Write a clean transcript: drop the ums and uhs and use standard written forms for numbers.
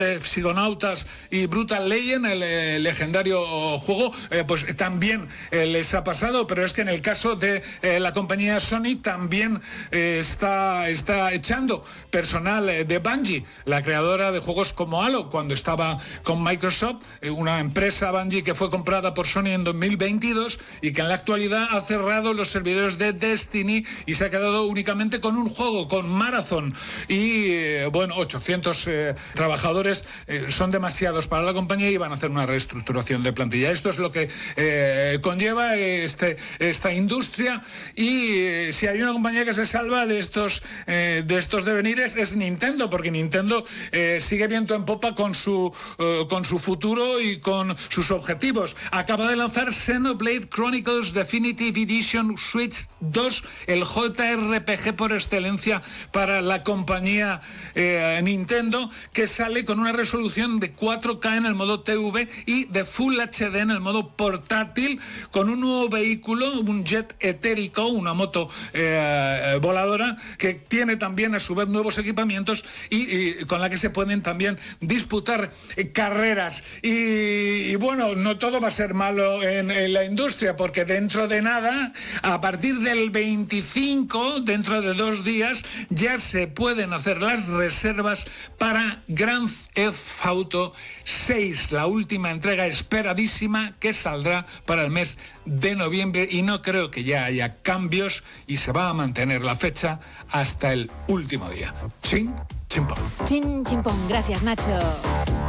Psychonauts y Brutal Legend, el legendario juego, pues también les ha pasado, pero es que en el caso de la compañía Sony también está echando personal de Bungie, la creadora de juegos como Halo, cuando estaba con Microsoft, una empresa Bungie que fue comprada por Sony en 2022 y que en la actualidad ha cerrado los servidores de Destiny y se ha quedado únicamente con un juego, con Marathon, y bueno, 800 trabajadores son demasiados para la compañía y van a hacer una reestructuración de plantilla. Esto es lo que conlleva esta industria, y si hay una compañía que se salva de estos devenires es Nintendo, porque Nintendo sigue viento en popa con su futuro y con sus objetivos. Acaba de lanzar Xenoblade Chronicles Definitive Edition Switch 2, el JRPG por excelencia para la compañía Nintendo, que sale con una resolución de 4K en el modo TV y de Full HD en el modo portátil, con un nuevo vehículo, un jet etérico, una moto voladora, que tiene también a su vez nuevos equipamientos y con la que se pueden también disputar carreras. Y bueno, no todo va a ser malo en la industria, porque dentro de nada, a partir del 25, dentro de 2 días, ya se pueden hacer las reservas para Grand Theft Auto 6, la última entrega esperadísima que saldrá para el mes de noviembre, y no creo que ya haya cambios y se va a mantener la fecha hasta el último día. Chin, chimpón. Chin, chimpón. Gracias, Nacho.